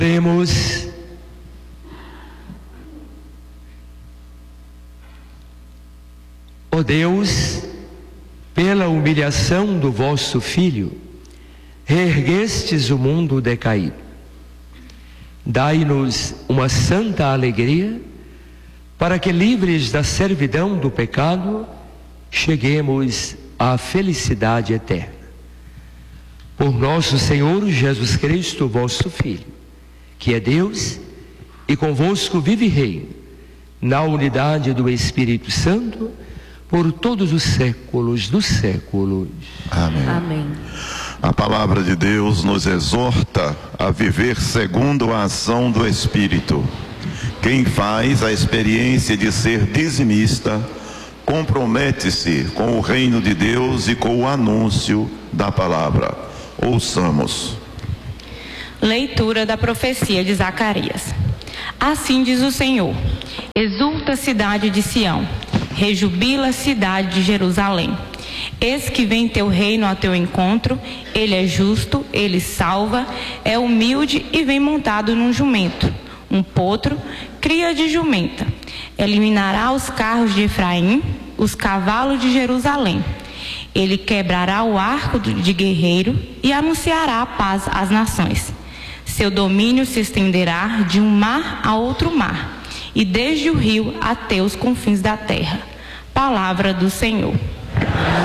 Oremos. Ó Deus, pela humilhação do vosso Filho, reerguestes o mundo decaído. Dai-nos uma santa alegria, para que, livres da servidão do pecado, cheguemos à felicidade eterna. Por nosso Senhor Jesus Cristo, vosso Filho, que é Deus e convosco vive e reina, na unidade do Espírito Santo, por todos os séculos dos séculos. Amém. Amém. A palavra de Deus nos exorta a viver segundo a ação do Espírito. Quem faz a experiência de ser dizimista, compromete-se com o reino de Deus e com o anúncio da palavra. Ouçamos. Leitura da profecia de Zacarias. Assim diz o Senhor: exulta, cidade de Sião, rejubila, cidade de Jerusalém. Eis que vem teu reino ao teu encontro, ele é justo, ele salva, é humilde e vem montado num jumento, um potro, cria de jumenta. Eliminará os carros de Efraim, os cavalos de Jerusalém. Ele quebrará o arco de guerreiro e anunciará a paz às nações. Seu domínio se estenderá de um mar a outro mar, e desde o rio até os confins da terra. Palavra do Senhor.